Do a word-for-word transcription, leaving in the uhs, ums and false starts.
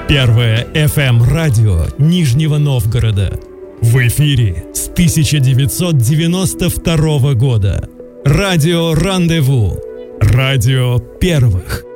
Первое эф эм-радио Нижнего Новгорода. В эфире с тысяча девятьсот девяносто второго года. Радио «Рандеву». Радио первых.